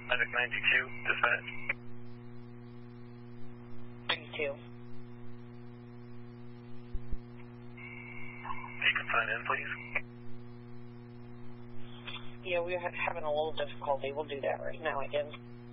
Medic 92, dispatch. 92. You can sign in, please. Yeah, we're having a little difficulty. We'll do that right now, I guess.